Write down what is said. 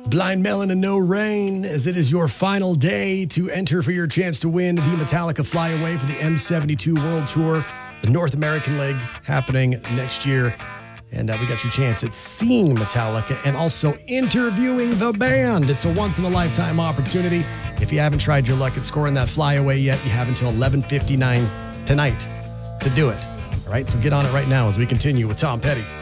Blind Melon and No Rain, as it is your final day to enter for your chance to win the Metallica Flyaway for the M72 World Tour, the North American leg happening next year. And we got your chance at seeing Metallica and also interviewing the band. It's a once-in-a-lifetime opportunity. If you haven't tried your luck at scoring that Flyaway yet, you have until 11:59 tonight to do it. All right, so get on it right now as we continue with Tom Petty.